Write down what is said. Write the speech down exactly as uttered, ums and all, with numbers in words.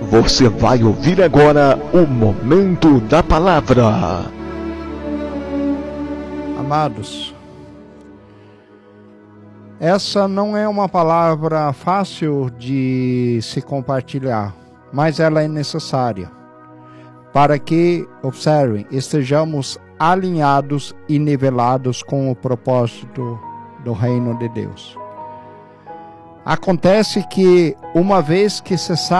Você vai ouvir agora o Momento da Palavra. Amados, essa não é uma palavra fácil de se compartilhar, mas ela é necessária para que, observem, estejamos alinhados e nivelados com o propósito do reino de Deus. Acontece que uma vez que se sabe